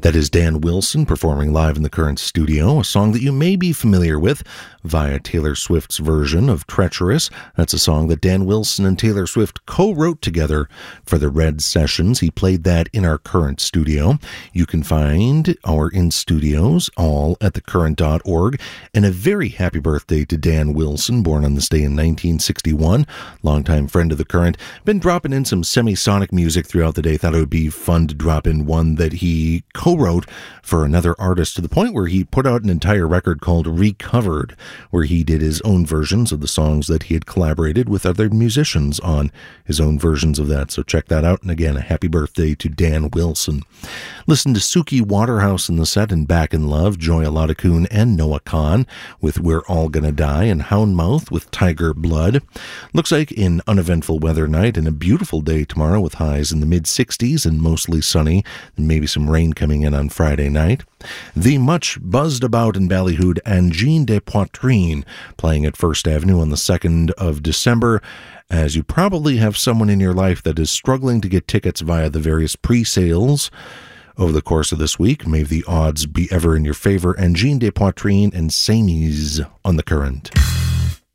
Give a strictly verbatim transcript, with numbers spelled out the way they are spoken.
That is Dan Wilson performing live in the Current studio, a song that you may be familiar with via Taylor Swift's version of Treacherous. That's a song that Dan Wilson and Taylor Swift co-wrote together for the Red Sessions. He played that in our Current studio. You can find our in-studios all at the current dot org. And a very happy birthday to Dan Wilson, born on this day in nineteen sixty-one. Longtime friend of the Current. Been dropping in some semisonic music throughout the day. Thought it would be fun to drop in one that he co-wrote for another artist, to the point where he put out an entire record called Recovered, where he did his own versions of the songs that he had collaborated with other musicians on, his own versions of that. So check that out. And again, a happy birthday to Dan Wilson. Listen to Suki Waterhouse in the set and Back in Love, Joy Aladakun and Noah Kahn with We're All Gonna Die, and Houndmouth with Tiger Blood. Looks like an uneventful weather night and a beautiful day tomorrow with highs in the mid sixties and mostly sunny, and maybe some rain coming in on Friday night. The much buzzed about in Ballyhood Angine de Poitrine playing at First Avenue on the second of December, as you probably have someone in your life that is struggling to get tickets via the various pre-sales over the course of this week. May the odds be ever in your favor. Angine de Poitrine and Samies on the Current.